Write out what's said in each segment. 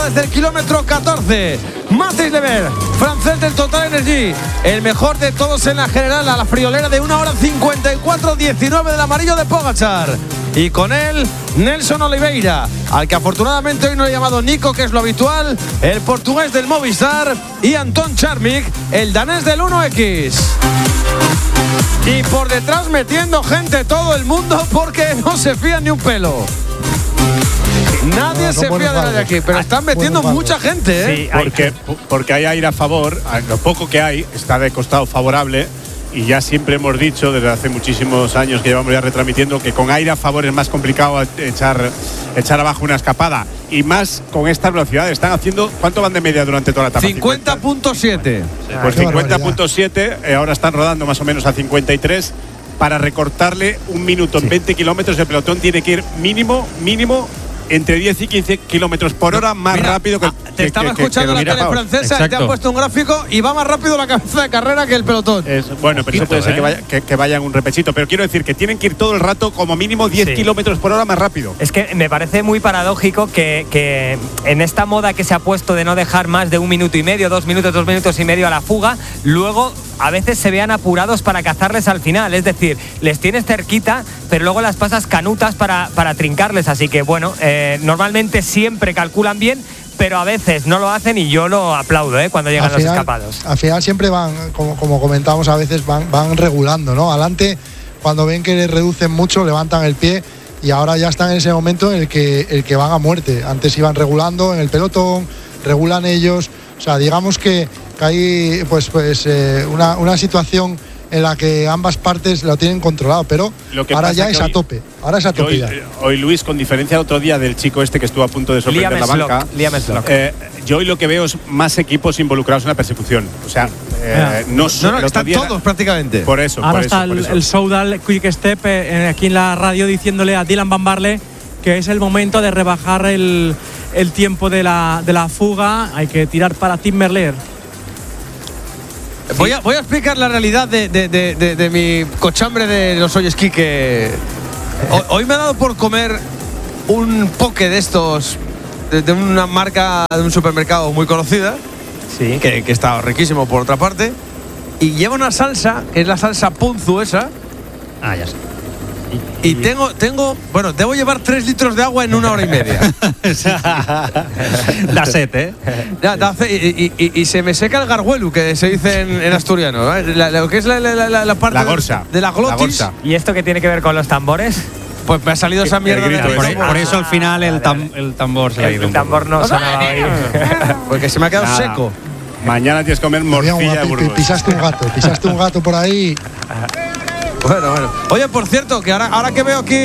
liderando desde el kilómetro 14. Mathys Lever, francés del Total Energy, el mejor de todos en la general, a la friolera de 1 hora 54:19 del amarillo de Pogačar. Y con él, Nelson Oliveira, al que afortunadamente hoy no he llamado Nico, que es lo habitual, el portugués del Movistar, y Anton Charmik, el danés del 1X. Y por detrás metiendo gente todo el mundo porque no se fían ni un pelo. Nadie se fía de nadie aquí, pero están metiendo mucha gente, ¿eh? Sí, porque hay aire a favor, lo poco que hay está de costado favorable. Y ya siempre hemos dicho, desde hace muchísimos años que llevamos ya retransmitiendo, que con aire a favor es más complicado echar abajo una escapada. Y más con estas velocidades. Están haciendo, ¿cuánto van de media durante toda la etapa? 50.7. Pues 50.7, ahora están rodando más o menos a 53. Para recortarle un minuto en 20 kilómetros, el pelotón tiene que ir mínimo entre 10 y 15 kilómetros por hora más rápido que te estaba escuchando la tele francesa y te han puesto un gráfico y va más rápido la cabeza de carrera que el pelotón. Bueno, pero eso puede ser que vaya en un repechito. Pero quiero decir que tienen que ir todo el rato como mínimo 10 kilómetros por hora más rápido. Es que me parece muy paradójico que en esta moda que se ha puesto de no dejar más de 1 minuto y medio, 2 minutos y medio a la fuga, luego a veces se vean apurados para cazarles al final. Es decir, les tienes cerquita, pero luego las pasas canutas para trincarles. Así que bueno, normalmente siempre calculan bien, pero a veces no lo hacen y yo lo aplaudo cuando llegan los escapados. Al final siempre van, como comentamos, a veces van regulando, ¿no? Adelante, cuando ven que les reducen mucho, levantan el pie y ahora ya están en ese momento en el que van a muerte. Antes iban regulando en el pelotón, regulan ellos. O sea, digamos que hay una situación en la que ambas partes lo tienen controlado, pero ahora ya es a tope. Ahora es a tope ya. Hoy, Luis, con diferencia otro día del chico este que estuvo a punto de sorprender la banca, yo hoy lo que veo es más equipos involucrados en la persecución. O sea, no están todos prácticamente. Por eso. Ahora está el Soudal Quick Step aquí en la radio diciéndole a Dylan Van Baarle que es el momento de rebajar el tiempo de la fuga. Hay que tirar para Tim Merlier. Voy a explicar la realidad de mi cochambre de los Olleski, que hoy me ha dado por comer un poke de estos de una marca de un supermercado muy conocida, que está riquísimo por otra parte, y lleva una salsa, que es la salsa Punzu esa. Ya sé. Y debo llevar 3 litros de agua en 1 hora y media. Da sed, ¿eh? Y se me seca el garguelu, que se dice en asturiano, ¿eh? Lo que es la parte la gorsa, de la glotis. ¿Y esto qué tiene que ver con los tambores? Pues me ha salido esa mierda. Por eso al final el tambor se ha ido. El tambor no sonaba ahí. Porque se me ha quedado seco. Mañana tienes que comer morcilla de Burgos. Pisaste un gato por ahí. Bueno. Oye, por cierto, que ahora que veo aquí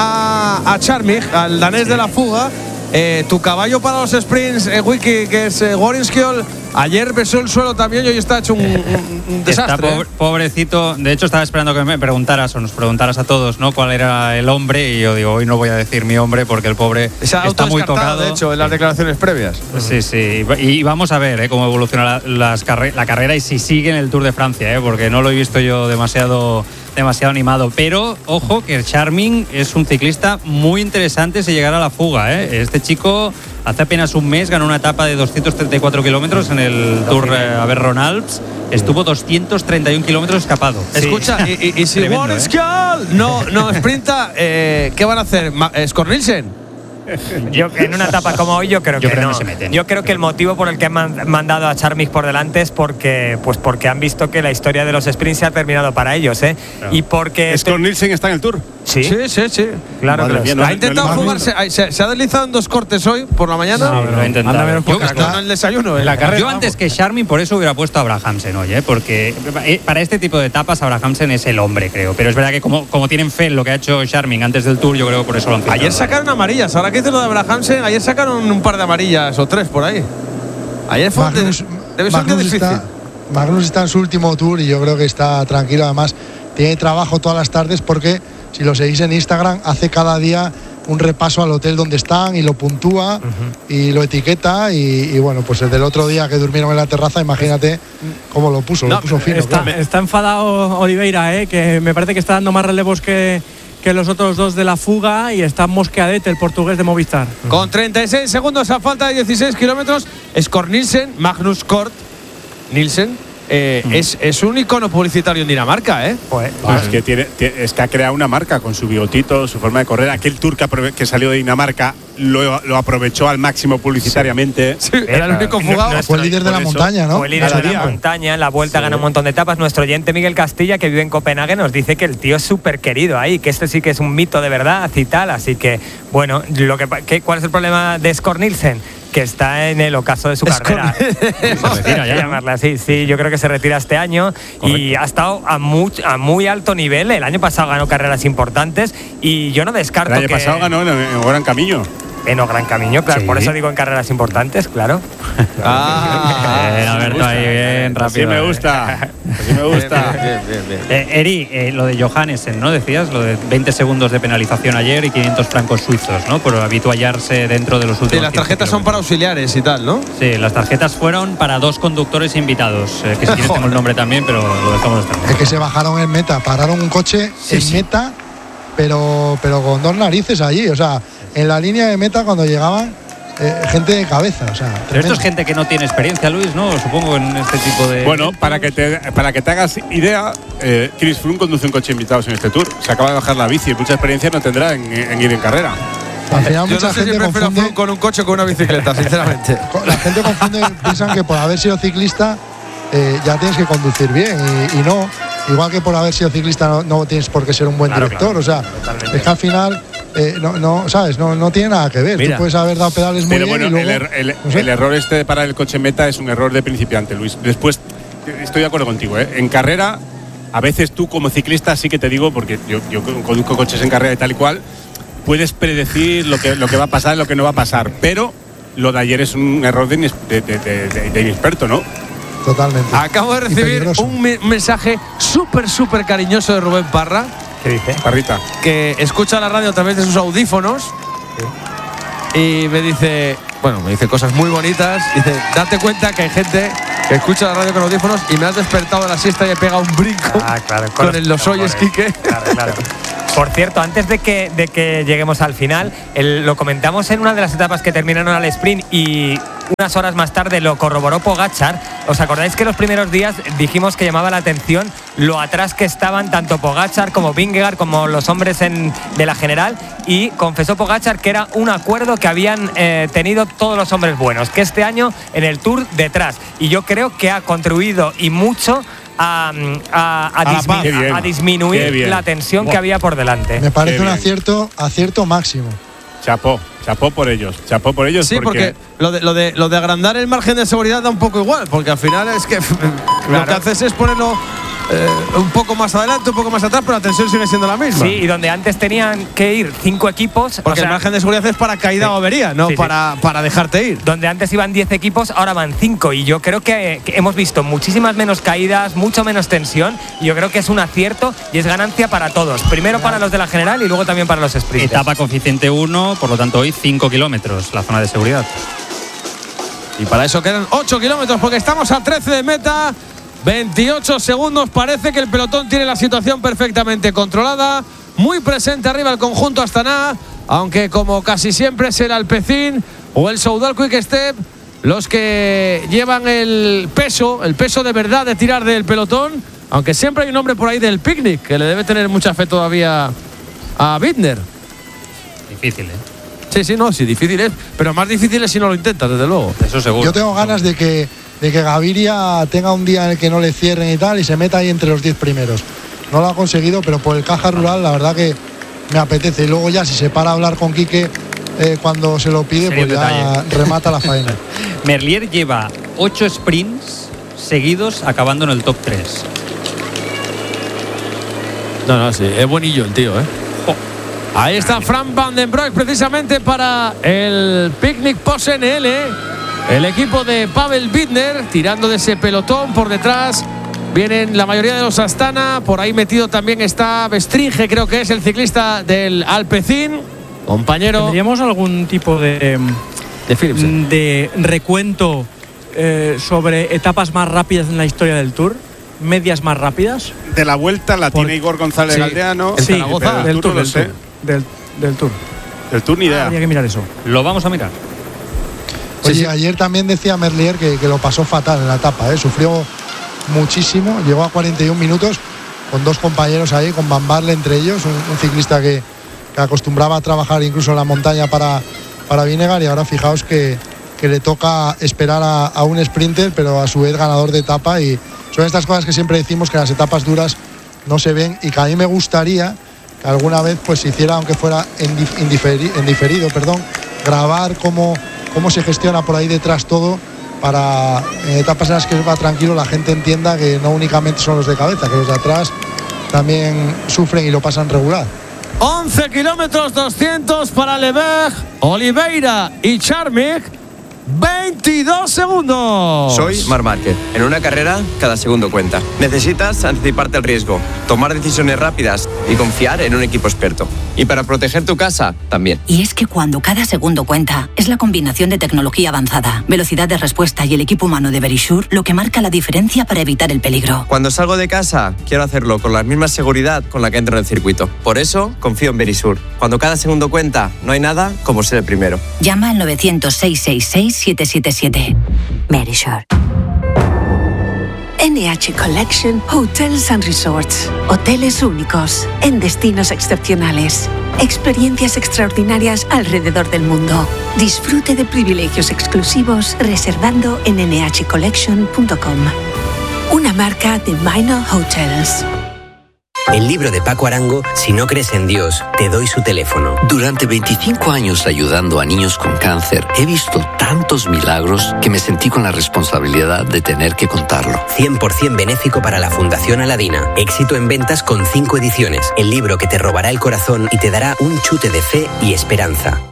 a Charmik, al danés de la fuga, tu caballo para los sprints, Wiki, que es Gorinskiol, ayer besó el suelo también y hoy está hecho un desastre. Está pobrecito. De hecho, estaba esperando que me preguntaras o nos preguntaras a todos, ¿no?, cuál era el hombre, y yo digo, hoy no voy a decir mi hombre porque el pobre está muy tocado. De hecho, en las declaraciones previas. Sí. Y vamos a ver cómo evoluciona la carrera y si sigue en el Tour de Francia, porque no lo he visto yo demasiado animado. Pero ojo que Charmik es un ciclista muy interesante si llegara a la fuga, Este chico hace apenas un mes ganó una etapa de 234 kilómetros en el Tour Averron Alps. Estuvo 231 kilómetros escapado. Escucha, y si Gorinskiol no sprinta, ¿qué van a hacer? ¿Skornilsen? Yo, en una etapa como hoy, yo creo que no se meten. Yo creo que el motivo por el que han mandado a Charmik por delante es porque han visto que la historia de los sprints se ha terminado para ellos, Claro. Y porque Skornilsen está en el Tour. Sí. Claro que ha intentado jugarse. Se ha deslizado en 2 cortes hoy por la mañana. Lo ha intentado. Con el desayuno. En la carrera. Yo antes que Charmik, por eso hubiera puesto a Abrahamsen hoy, porque para este tipo de etapas Abrahamsen es el hombre, creo. Pero es verdad que como tienen fe en lo que ha hecho Charmik antes del Tour, yo creo que por eso lo han quitado. Ayer sacaron amarillas. Ahora que dices lo de Abrahamsen, ayer sacaron un par de amarillas o 3 por ahí. Ayer fue debe ser un difícil. Magnus está en su último Tour y yo creo que está tranquilo. Además, tiene trabajo todas las tardes porque, si lo seguís en Instagram, hace cada día un repaso al hotel donde están y lo puntúa y lo etiqueta y bueno, pues el del otro día que durmieron en la terraza, imagínate cómo lo puso fino. Está enfadado Oliveira, que me parece que está dando más relevos que que los otros dos de la fuga y está mosqueadete el portugués de Movistar. Con 36 segundos a falta de 16 kilómetros, Skor Nielsen, Magnus Kort Nielsen, es un icono publicitario en Dinamarca, ¿eh? Es que ha creado una marca con su bigotito, su forma de correr. Aquel Tour que salió de Dinamarca lo aprovechó al máximo publicitariamente. Sí, era el único fugado. Fue el líder de la montaña, ¿no? Fue el líder de la montaña, en la Vuelta ganó un montón de etapas. Nuestro oyente Miguel Castilla, que vive en Copenhague, nos dice que el tío es súper querido ahí, que este sí que es un mito de verdad y tal. Así que, bueno, ¿cuál es el problema de Skor Nielsen? Que está en el ocaso de su carrera. Se retira ya. Llamarla así. Sí, yo creo que se retira este año. Correcto. Y ha estado a muy alto nivel. El año pasado ganó carreras importantes y yo no descarto que… El año pasado ganó en Gran Camino. En O Gran Camino, claro, sí. Por eso digo en carreras importantes, claro. Alberto, ahí bien rápido. Así me gusta. Así me gusta. Bien. Eri, lo de Johannesen, ¿no? Decías, lo de 20 segundos de penalización ayer y 500 francos suizos, ¿no? Por habituallarse dentro de los últimos. Sí, las tarjetas son para auxiliares y tal, ¿no? Sí, las tarjetas fueron para 2 conductores invitados, que si quieres tengo el nombre también, pero lo dejamos estar. Es que se bajaron en meta, pararon un coche en meta, pero con 2 narices allí, o sea, en la línea de meta cuando llegaban gente de cabeza, o sea, pero esto es gente que no tiene experiencia, Luis, ¿no? Supongo en este tipo de… Bueno, para que te hagas idea, Chris Froome conduce un coche invitados en este Tour. Se acaba de bajar la bici y mucha experiencia no tendrá en ir en carrera. Al final yo mucha no sé gente si prefiero confunde con un coche o con una bicicleta, sinceramente. La gente confunde, piensan que por haber sido ciclista ya tienes que conducir bien y no. Igual que por haber sido ciclista no tienes por qué ser un buen director. Claro, o sea, totalmente. Es que al final ¿sabes? No tiene nada que ver. Mira, tú puedes haber dado pedales muy bien. Pero bueno, y luego, el error este para el coche meta es un error de principiante, Luis. Después, estoy de acuerdo contigo, ¿eh? En carrera, a veces tú como ciclista sí que te digo, porque yo conduzco coches en carrera y tal y cual, puedes predecir lo que va a pasar y lo que no va a pasar. Pero lo de ayer es un error de inexperto, ¿no? Totalmente. Acabo de recibir un mensaje súper cariñoso de Rubén Parra. ¿Qué dice? Parrita. Que escucha la radio a través de sus audífonos. Sí. Y me dice cosas muy bonitas. Dice, date cuenta que hay gente que escucha la radio con audífonos y me has despertado de la siesta y he pegado un brinco. Claro, con el los oyes, Quique. Claro. Por cierto, antes de que lleguemos al final, lo comentamos en una de las etapas que terminaron al sprint y unas horas más tarde lo corroboró Pogačar. ¿Os acordáis que los primeros días dijimos que llamaba la atención lo atrás que estaban tanto Pogačar como Vingegaard como los hombres de la general? Y confesó Pogačar que era un acuerdo que habían tenido todos los hombres buenos, que este año en el Tour detrás. Y yo creo que ha contribuido y mucho a disminuir la tensión que había por delante. Me parece un acierto máximo. Chapó por ellos. Sí, porque lo de agrandar el margen de seguridad da un poco igual, porque al final es que lo que haces es ponerlo un poco más adelante, un poco más atrás, pero la tensión sigue siendo la misma. Sí, y donde antes tenían que ir 5 equipos… Porque el margen de seguridad es para caída o avería, no para dejarte ir. Donde antes iban 10 equipos, ahora van 5. Y yo creo que hemos visto muchísimas menos caídas, mucho menos tensión. Y yo creo que es un acierto y es ganancia para todos. Primero para los de la general y luego también para los sprints. Etapa coeficiente 1, por lo tanto hoy 5 kilómetros la zona de seguridad. Y para eso quedan 8 kilómetros porque estamos a 13 de meta. 28 segundos, parece que el pelotón tiene la situación perfectamente controlada. Muy presente arriba el conjunto Astana, aunque como casi siempre es el Alpecin o el Soudal Quick Step los que llevan el peso de verdad de tirar del pelotón, aunque siempre hay un hombre por ahí del Picnic que le debe tener mucha fe todavía a Bittner. Difícil, Sí, difícil es, pero más difícil es si no lo intentas, desde luego. Eso seguro. Yo tengo ganas de que Gaviria tenga un día en el que no le cierren y tal y se meta ahí entre los 10 primeros. No lo ha conseguido, pero por el Caja Rural la verdad que me apetece. Y luego ya si se para a hablar con Quique cuando se lo pide, pues ya remata la faena. Merlier lleva 8 sprints seguidos acabando en el top 3. No, sí, es buenillo el tío, Ahí está Frank Van den Broek precisamente para el Picnic Post NL. El equipo de Pavel Bittner tirando de ese pelotón por detrás. Vienen la mayoría de los Astana. Por ahí metido también está Bestringe, creo que es el ciclista del Alpecin. Compañero. ¿Tendríamos algún tipo de Philipsen, de recuento sobre etapas más rápidas en la historia del Tour? medias más rápidas? De la Vuelta la tiene Igor González Galdeano. Sí, Zaragoza, del Tour, del Tour. Del Tour ni idea. Habría que mirar eso. Lo vamos a mirar. Oye, ayer también decía Merlier que lo pasó fatal en la etapa, sufrió muchísimo, llegó a 41 minutos con 2 compañeros ahí, con Van Baarle entre ellos, un ciclista que acostumbraba a trabajar incluso en la montaña para Vinegar, y ahora fijaos que le toca esperar a un sprinter, pero a su vez ganador de etapa, y son estas cosas que siempre decimos que las etapas duras no se ven, y que a mí me gustaría que alguna vez pues se hiciera, aunque fuera en diferido, grabar cómo se gestiona por ahí detrás todo, para en etapas en las que va tranquilo la gente entienda que no únicamente son los de cabeza, que los de atrás también sufren y lo pasan regular. 11 kilómetros 200 para Leberg, Oliveira y Charmig. 22 segundos. Soy Marc Márquez. En una carrera, cada segundo cuenta. Necesitas anticiparte al riesgo, tomar decisiones rápidas y confiar en un equipo experto. Y para proteger tu casa, también. Y es que cuando cada segundo cuenta, es la combinación de tecnología avanzada, velocidad de respuesta y el equipo humano de Verisure lo que marca la diferencia para evitar el peligro. Cuando salgo de casa, quiero hacerlo con la misma seguridad con la que entro en el circuito. Por eso, confío en Verisure. Cuando cada segundo cuenta, no hay nada como ser el primero. Llama al 900-666-777. Verisure. NH Collection Hotels and Resorts. Hoteles únicos, en destinos excepcionales. Experiencias extraordinarias alrededor del mundo. Disfrute de privilegios exclusivos reservando en nhcollection.com. Una marca de Minor Hotels. El libro de Paco Arango, Si no crees en Dios, te doy su teléfono. Durante 25 años ayudando a niños con cáncer, he visto tantos milagros que me sentí con la responsabilidad de tener que contarlo. 100% benéfico para la Fundación Aladina. Éxito en ventas con 5 ediciones. El libro que te robará el corazón y te dará un chute de fe y esperanza.